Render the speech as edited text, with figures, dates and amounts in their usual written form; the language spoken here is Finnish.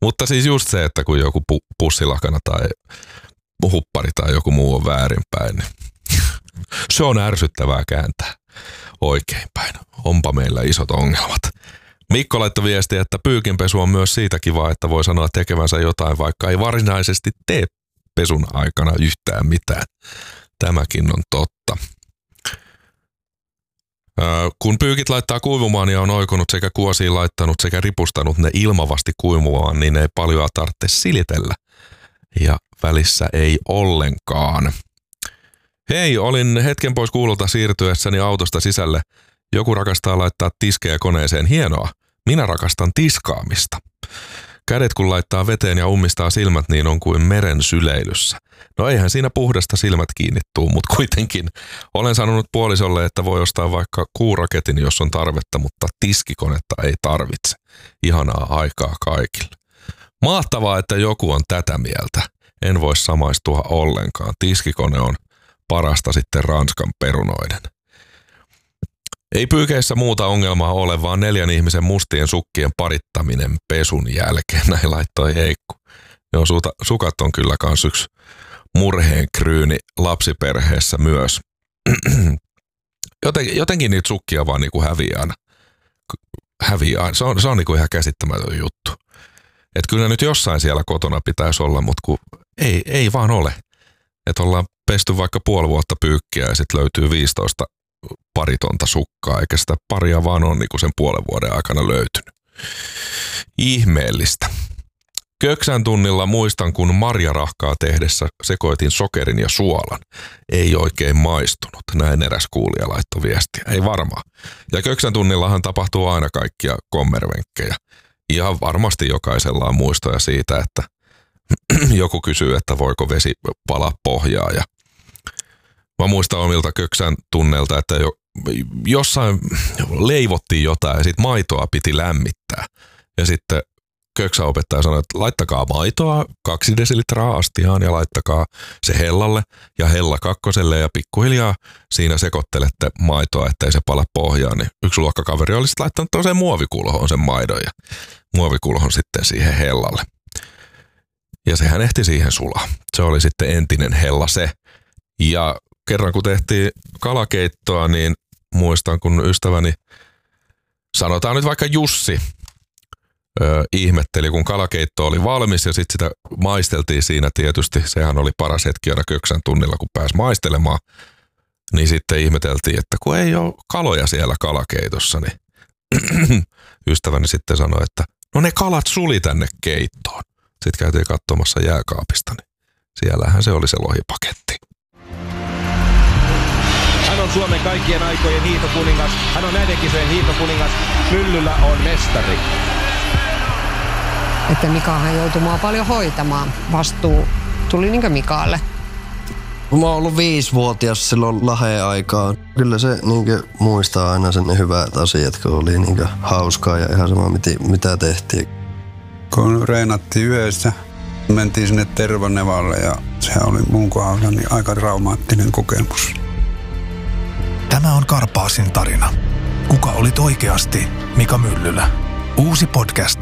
Mutta siis just se, että kun joku pussilakana tai huppari tai joku muu on väärinpäin, niin se on ärsyttävää kääntää oikeinpäin. Onpa meillä isot ongelmat. Mikko laittoi viestiä, että pyykinpesu on myös siitä kiva, että voi sanoa tekevänsä jotain, vaikka ei varsinaisesti tee pesun aikana yhtään mitään. Tämäkin on totta. Kun pyykit laittaa kuivumaan ja on oikonut sekä kuosiin laittanut sekä ripustanut ne ilmavasti kuivumaan, niin ei paljon tarvitse silitellä. Ja välissä ei ollenkaan. Hei, olin hetken pois kuulolta siirtyessäni autosta sisälle. Joku rakastaa laittaa tiskejä koneeseen. Hienoa. Minä rakastan tiskaamista. Kädet kun laittaa veteen ja ummistaa silmät, niin on kuin meren syleilyssä. No eihän siinä puhdasta silmät kiinni tuu, mutta kuitenkin. Olen sanonut puolisolle, että voi ostaa vaikka kuuraketin, jos on tarvetta, mutta tiskikonetta ei tarvitse. Ihanaa aikaa kaikille. Mahtavaa, että joku on tätä mieltä. En voi samaistua ollenkaan. Tiskikone on parasta sitten Ranskan perunoiden. Ei pyykeissä muuta ongelmaa ole, vaan 4 ihmisen mustien sukkien parittaminen pesun jälkeen. Näin laittoi Heikku. Joo, sukat on kyllä kans yksi murheenkryyni lapsiperheessä myös. Jotenkin niitä sukkia vaan niinku häviää. Se on niinku ihan käsittämätön juttu. Että kyllä nyt jossain siellä kotona pitäisi olla, mutta kun ei vaan ole. Että ollaan pesty vaikka puoli vuotta pyykkiä ja sitten löytyy 15 paritonta sukkaa, eikä sitä paria vaan ole niinku sen puolen vuoden aikana löytynyt. Ihmeellistä. Köksän tunnilla muistan, kun marjarahkaa tehdessä sekoitin sokerin ja suolan. Ei oikein maistunut. Näin eräs kuulija laittoi viestiä. Ei varmaan. Ja köksän tunnillahan tapahtuu aina kaikkia kommervenkkejä. Ihan varmasti jokaisella on muistoja siitä, että joku kysyy, että voiko vesi palaa pohjaa. Ja mä muistan omilta köksän tunneilta, että jossain leivottiin jotain ja sit maitoa piti lämmittää. Ja sitten köksäopettaja sanoi, että laittakaa maitoa 2 desilitraa astiaan ja laittakaa se hellalle ja hella kakkoselle ja pikkuhiljaa siinä sekoittelette maitoa, ettei se pala pohjaan. Niin yksi luokkakaveri oli sitten laittanut toiseen muovikulhoon sen maidon ja muovikulhon sitten siihen hellalle. Ja sehän ehti siihen sulaa. Se oli sitten entinen hella se. Ja kerran kun tehtiin kalakeittoa, niin muistan kun ystäväni, sanotaan nyt vaikka Jussi, ihmetteli, kun kalakeitto oli valmis ja sitten sitä maisteltiin siinä tietysti. Sehän oli paras hetki aina köksän tunnilla, kun pääsi maistelemaan. Niin sitten ihmeteltiin, että kun ei ole kaloja siellä kalakeitossa, niin ystäväni sitten sanoi, että no ne kalat suli tänne keittoon. Sitten käytiin katsomassa jääkaapista, niin siellähän se oli se lohipaketti. Hän on Suomen kaikkien aikojen hiihtokuningas. Hän on näiden kisojen hiihtokuningas. Myllyllä on mestari. Että Mikahan joutui mua paljon hoitamaan. Vastuu tuli niinkö Mikaalle. Mä oon ollut 5-vuotias silloin Laheen aikaan. Kyllä se niinkö muistaa aina sen hyvät asiat, kun oli niinkö hauskaa ja ihan sama mitä tehtiin. Kun reenattiin yhdessä, mentiin sinne Tervanevalle ja sehän oli mun kohdalla niin aika traumaattinen kokemus. Tämä on Karpaasin tarina. Kuka olit oikeasti Mika Myllylä? Uusi podcast